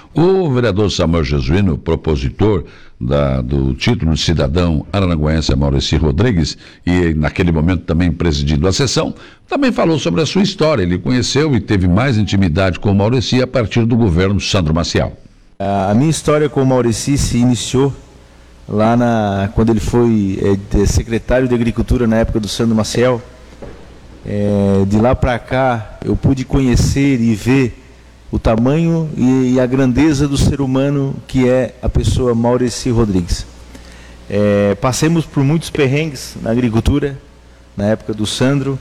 O vereador Samuel Jesuíno, propositor do título de cidadão araranguaense Maurici Rodrigues, e naquele momento também presidindo a sessão, também falou sobre a sua história. Ele conheceu e teve mais intimidade com o Maurici a partir do governo Sandro Maciel. A minha história com o Maurici se iniciou lá quando ele foi secretário de Agricultura na época do Sandro Maciel. De lá para cá eu pude conhecer e ver o tamanho e a grandeza do ser humano que é a pessoa Maurici Rodrigues. Passemos por muitos perrengues na agricultura, na época do Sandro.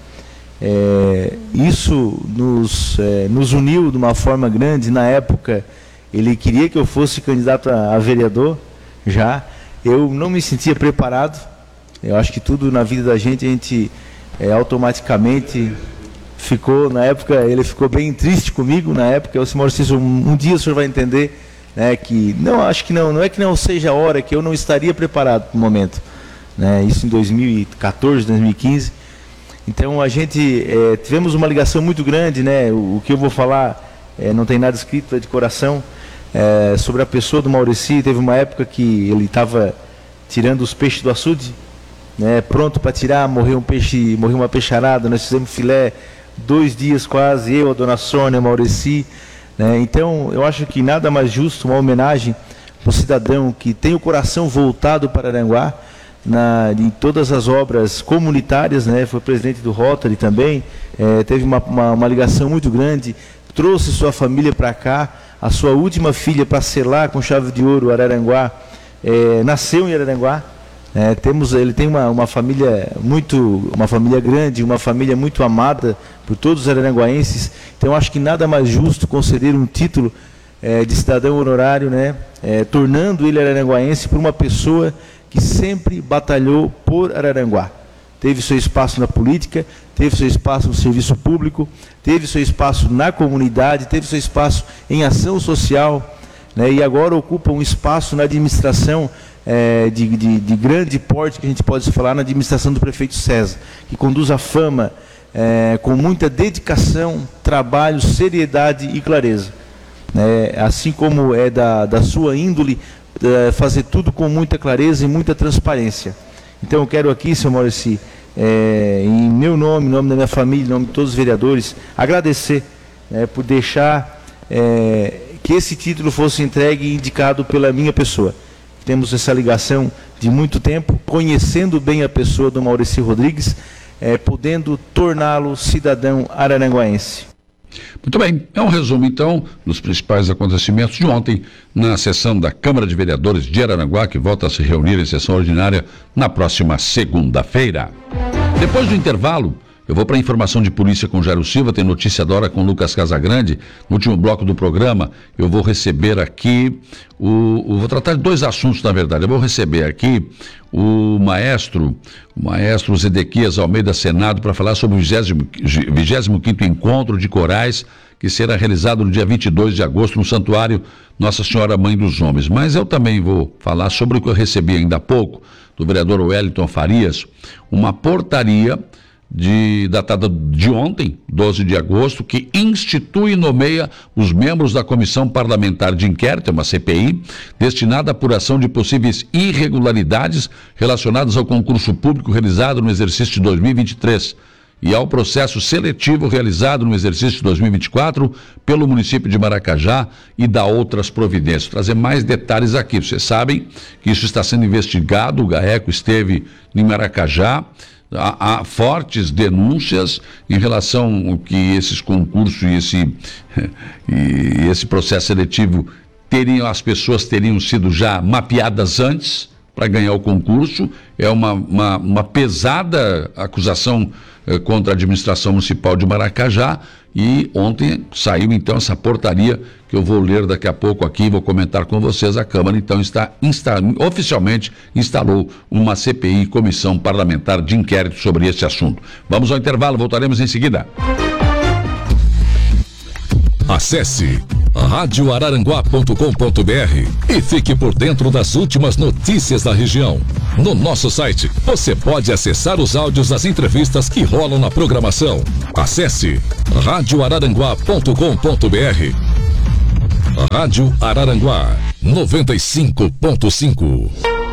Isso nos uniu de uma forma grande. Na época, ele queria que eu fosse candidato a vereador, já. Eu não me sentia preparado. Eu acho que tudo na vida da gente automaticamente ficou, na época, ele ficou bem triste comigo, na época. Eu disse: Maurici, um dia o senhor vai entender, né, que, não, acho que não é que não seja a hora, que eu não estaria preparado para o momento, né, isso em 2014, 2015, então a gente, tivemos uma ligação muito grande, né, o que eu vou falar, não tem nada escrito, é de coração, sobre a pessoa do Maurici. Teve uma época que ele estava tirando os peixes do açude, né, pronto para tirar, morreu uma peixarada, nós fizemos filé, 2 dias quase, eu, a dona Sônia, Maurici, né? Então eu acho que nada mais justo, uma homenagem para o cidadão que tem o coração voltado para Araranguá, em todas as obras comunitárias, né? Foi presidente do Rotary também, teve uma ligação muito grande, trouxe sua família para cá, a sua última filha para selar com chave de ouro Araranguá, nasceu em Araranguá. Ele tem uma família grande, uma família muito amada por todos os araranguaenses. Então acho que nada mais justo conceder um título de cidadão honorário, né, tornando ele araranguaense por uma pessoa que sempre batalhou por Araranguá. Teve seu espaço na política, teve seu espaço no serviço público, teve seu espaço na comunidade, teve seu espaço em ação social, né, e agora ocupa um espaço na administração de grande porte, que a gente pode falar, na administração do prefeito César, que conduz a fama com muita dedicação, trabalho, seriedade e clareza. Assim como é da sua índole, fazer tudo com muita clareza e muita transparência. Então eu quero aqui, senhor Maurici, em meu nome, em nome da minha família, em nome de todos os vereadores, agradecer por deixar que esse título fosse entregue e indicado pela minha pessoa. Temos essa ligação de muito tempo, conhecendo bem a pessoa do Maurici Rodrigues, podendo torná-lo cidadão araranguaense. Muito bem, é um resumo então dos principais acontecimentos de ontem na sessão da Câmara de Vereadores de Araranguá, que volta a se reunir em sessão ordinária na próxima segunda-feira. Depois do intervalo, eu vou para a informação de polícia com Jairo Silva, tem notícia da hora com Lucas Casagrande. No último bloco do programa, eu vou receber aqui, vou tratar de 2 assuntos, na verdade. Eu vou receber aqui o maestro Zedequias Almeida Senado para falar sobre o 25º Encontro de Corais, que será realizado no dia 22 de agosto no Santuário Nossa Senhora Mãe dos Homens. Mas eu também vou falar sobre o que eu recebi ainda há pouco do vereador Wellington Farias, uma portaria datada de ontem, 12 de agosto, que institui e nomeia os membros da Comissão Parlamentar de Inquérito, uma CPI, destinada à apuração de possíveis irregularidades relacionadas ao concurso público realizado no exercício de 2023 e ao processo seletivo realizado no exercício de 2024 pelo município de Maracajá e da outras providências. Vou trazer mais detalhes aqui. Vocês sabem que isso está sendo investigado, o GAECO esteve em Maracajá. Há fortes denúncias em relação ao que esses concursos e esse processo seletivo as pessoas teriam sido já mapeadas antes para ganhar o concurso. É uma pesada acusação contra a administração municipal de Maracajá, e ontem saiu então essa portaria que eu vou ler daqui a pouco aqui e vou comentar com vocês. A Câmara então oficialmente instalou uma CPI, Comissão Parlamentar de Inquérito, sobre esse assunto. Vamos ao intervalo, voltaremos em seguida. Acesse radioararanguá.com.br e fique por dentro das últimas notícias da região. No nosso site, você pode acessar os áudios das entrevistas que rolam na programação. Acesse radioararanguá.com.br. Rádio Araranguá 95.5.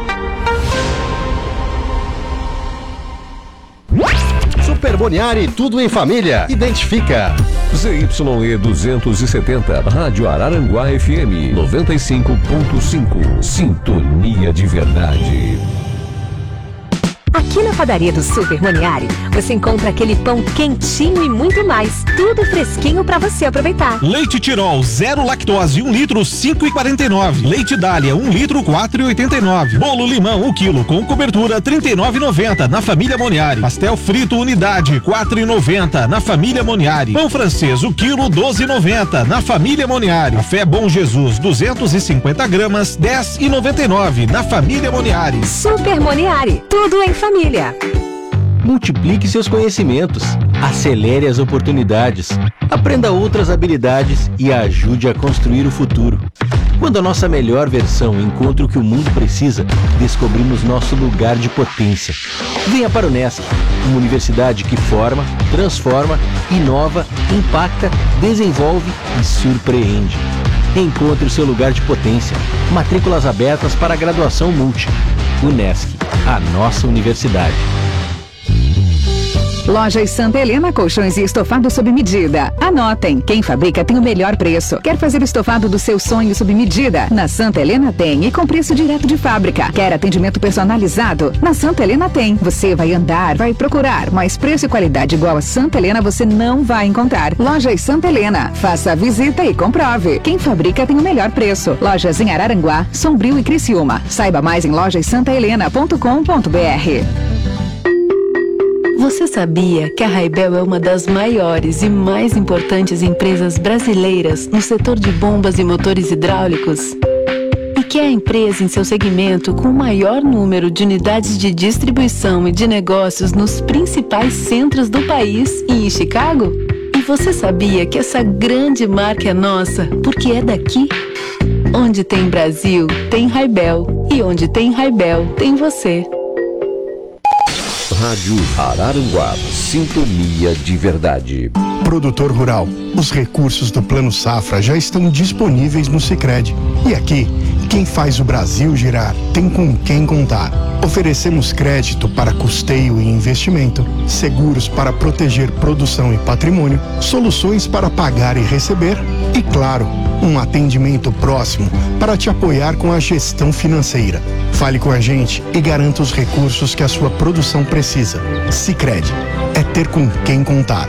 Super Boniari, tudo em família. Identifica. ZYE 270, Rádio Araranguá FM 95.5. Sintonia de verdade. Aqui na padaria do Super Moniari, você encontra aquele pão quentinho e muito mais. Tudo fresquinho para você aproveitar. Leite Tirol, 0 lactose, 1 litro, 5,49. Leite Dália, 1 litro, 4,89. Bolo limão, 1 quilo, com cobertura, 39,90 na família Moniari. Pastel frito, unidade, 4,90 na família Moniari. Pão francês, 1 quilo, 12,90 na família Moniari. Café Bom Jesus, 250 gramas, 10,99 na família Moniari. Super Moniari, tudo em família. Multiplique seus conhecimentos, acelere as oportunidades, aprenda outras habilidades e ajude a construir o futuro. Quando a nossa melhor versão encontra o que o mundo precisa, descobrimos nosso lugar de potência. Venha para o Unesc, uma universidade que forma, transforma, inova, impacta, desenvolve e surpreende. Encontre o seu lugar de potência. Matrículas abertas para a graduação multi. Unesc, a nossa universidade. Lojas Santa Helena, colchões e estofado sob medida. Anotem, quem fabrica tem o melhor preço. Quer fazer o estofado do seu sonho sob medida? Na Santa Helena tem e com preço direto de fábrica. Quer atendimento personalizado? Na Santa Helena tem. Você vai andar, vai procurar, mas preço e qualidade igual a Santa Helena você não vai encontrar. Lojas Santa Helena, faça a visita e comprove. Quem fabrica tem o melhor preço. Lojas em Araranguá, Sombrio e Criciúma. Saiba mais em lojassantahelena.com.br. Você sabia que a Raibel é uma das maiores e mais importantes empresas brasileiras no setor de bombas e motores hidráulicos? E que é a empresa em seu segmento com o maior número de unidades de distribuição e de negócios nos principais centros do país e em Chicago? E você sabia que essa grande marca é nossa porque é daqui? Onde tem Brasil, tem Raibel. E onde tem Raibel, tem você. Rádio Araranguá, sintonia de verdade. Produtor rural, os recursos do Plano Safra já estão disponíveis no Sicredi. E aqui, quem faz o Brasil girar tem com quem contar. Oferecemos crédito para custeio e investimento, seguros para proteger produção e patrimônio, soluções para pagar e receber e, claro, um atendimento próximo para te apoiar com a gestão financeira. Fale com a gente e garanta os recursos que a sua produção precisa. Sicredi, é ter com quem contar.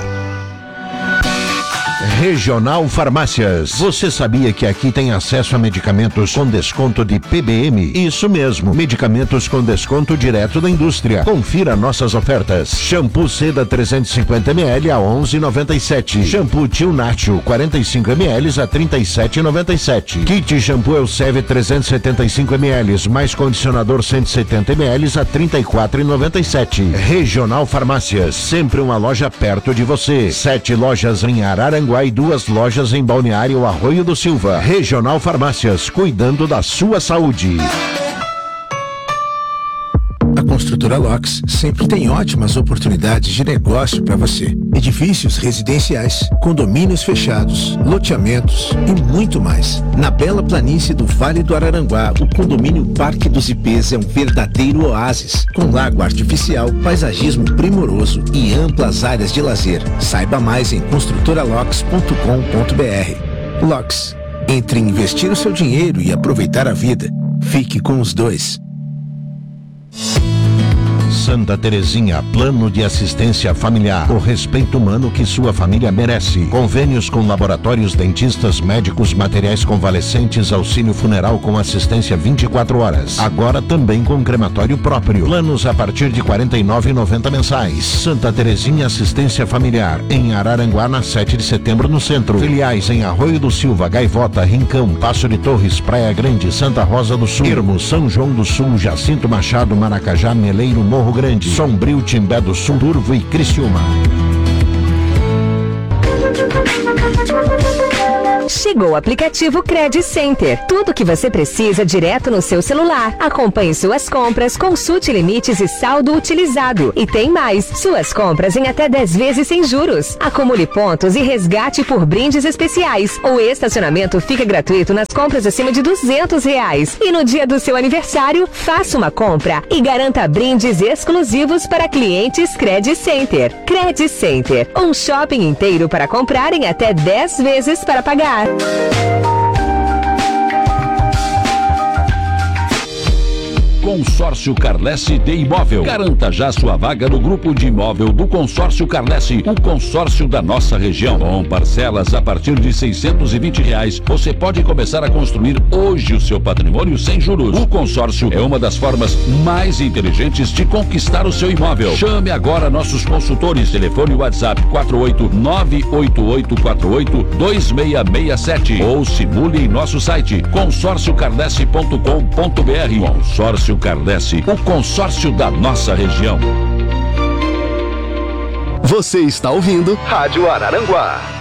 Regional Farmácias. Você sabia que aqui tem acesso a medicamentos com desconto de PBM? Isso mesmo, medicamentos com desconto direto da indústria. Confira nossas ofertas. Shampoo Seda 350 ml a 11,97. Shampoo Tio Nacho 45 ml a 37,97. Kit Shampoo Elseve 375 ml mais condicionador 170 ml a 34,97. Regional Farmácias, sempre uma loja perto de você. 7 lojas em Araranguá e 2 lojas em Balneário Arroio do Silva. Regional Farmácias, cuidando da sua saúde. A Construtora Locks sempre tem ótimas oportunidades de negócio para você. Edifícios residenciais, condomínios fechados, loteamentos e muito mais. Na bela planície do Vale do Araranguá, o condomínio Parque dos Ipês é um verdadeiro oásis, com lago artificial, paisagismo primoroso e amplas áreas de lazer. Saiba mais em construtoralocks.com.br. Locks, entre investir o seu dinheiro e aproveitar a vida, fique com os dois. Santa Terezinha, plano de assistência familiar. O respeito humano que sua família merece. Convênios com laboratórios, dentistas, médicos, materiais convalescentes, auxílio funeral com assistência 24 horas. Agora também com crematório próprio. Planos a partir de R$ 49,90 mensais. Santa Terezinha Assistência Familiar. Em Araranguá, na 7 de setembro, no centro. Filiais em Arroio do Silva, Gaivota, Rincão, Passo de Torres, Praia Grande, Santa Rosa do Sul, Irmo, São João do Sul, Jacinto Machado, Maracajá, Meleiro, Morro Grande, Sombrio, Timbé do Sul, Turvo e Criciúma. Chegou o aplicativo Credit Center. Tudo que você precisa direto no seu celular. Acompanhe suas compras, consulte limites e saldo utilizado. E tem mais, suas compras em até 10 vezes sem juros. Acumule pontos e resgate por brindes especiais. O estacionamento fica gratuito nas compras acima de R$200. E no dia do seu aniversário, faça uma compra e garanta brindes exclusivos para clientes Credit Center. Credit Center, um shopping inteiro para comprar em até 10 vezes para pagar. Consórcio Carlesse de Imóvel. Garanta já sua vaga no grupo de imóvel do Consórcio Carlesse, o consórcio da nossa região. Com parcelas a partir de R$620, você pode começar a construir hoje o seu patrimônio sem juros. O consórcio é uma das formas mais inteligentes de conquistar o seu imóvel. Chame agora nossos consultores. Telefone WhatsApp 48988482667 ou simule em nosso site consórciocarlesse.com.br. Consórcio Carlesse, o consórcio da nossa região. Você está ouvindo Rádio Araranguá.